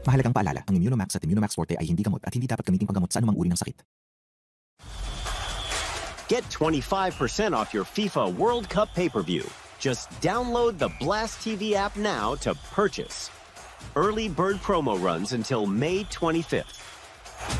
Mahalagang paalala, ang Immunomax at Immunomax Forte ay hindi gamot at hindi dapat gamiting panggamot sa anumang uri ng sakit. Get 25% off your FIFA World Cup pay-per-view. Just download the Blast TV app now to purchase. Early bird promo runs until May 25th.